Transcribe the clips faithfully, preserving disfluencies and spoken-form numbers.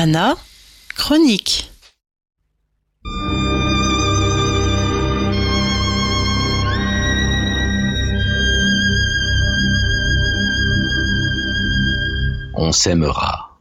Anna, chronique. On s'aimera.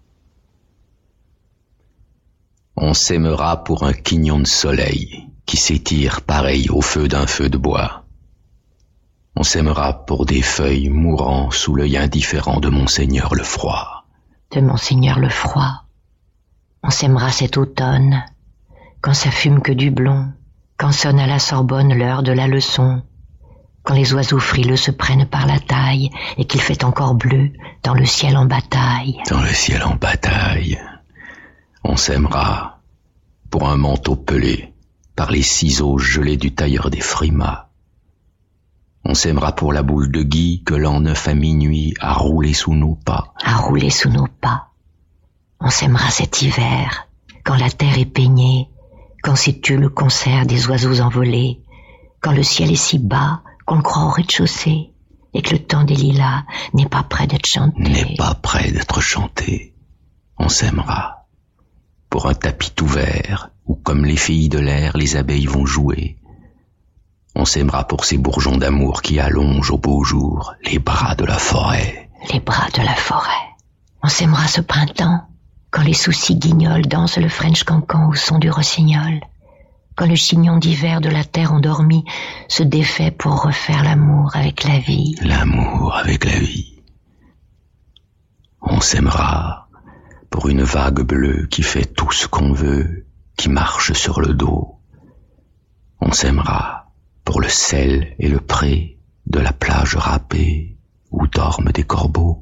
On s'aimera pour un quignon de soleil qui s'étire pareil au feu d'un feu de bois. On s'aimera pour des feuilles mourant sous l'œil indifférent de Monseigneur le froid. De Monseigneur le froid. On s'aimera cet automne, quand ça fume que du blond, quand sonne à la Sorbonne l'heure de la leçon, quand les oiseaux frileux se prennent par la taille et qu'il fait encore bleu dans le ciel en bataille. Dans le ciel en bataille, on s'aimera pour un manteau pelé par les ciseaux gelés du tailleur des frimas. On s'aimera pour la boule de gui que l'an neuf à minuit a roulé sous nos pas. A roulé sous nos pas. On s'aimera cet hiver, quand la terre est peignée, quand s'étue le concert des oiseaux envolés, quand le ciel est si bas qu'on le croit au rez-de-chaussée, et que le temps des lilas n'est pas près d'être chanté. N'est pas près d'être chanté. On s'aimera pour un tapis tout vert où, comme les filles de l'air, les abeilles vont jouer. On s'aimera pour ces bourgeons d'amour qui allongent au beau jour les bras de la forêt. Les bras de la forêt. On s'aimera ce printemps, quand les soucis guignols dansent le French cancan au son du rossignol, quand le chignon d'hiver de la terre endormie se défait pour refaire l'amour avec la vie. L'amour avec la vie. On s'aimera pour une vague bleue qui fait tout ce qu'on veut, qui marche sur le dos. On s'aimera pour le sel et le pré de la plage râpée où dorment des corbeaux.